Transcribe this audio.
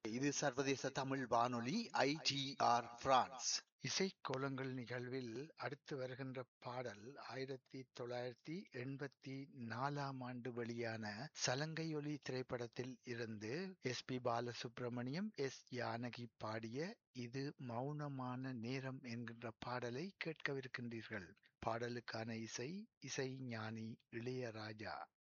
இது சர்வதேச தமிழ் வானொலி ஐடிஆர் பிரான்ஸ். இசைக்கோலங்கள் நிகழ்வில் அடுத்து வருகின்ற பாடல் 1984 ஆண்டு வெளியான சலங்கையொலி திரைப்படத்தில் இருந்து எஸ்.பி. பாலசுப்ரமணியம், எஸ். ஜானகி பாடிய இது மௌனமான நேரம் என்கின்ற பாடலை கேட்கவிருக்கின்றீர்கள். பாடலுக்கான இசை ஞானி இளையராஜா.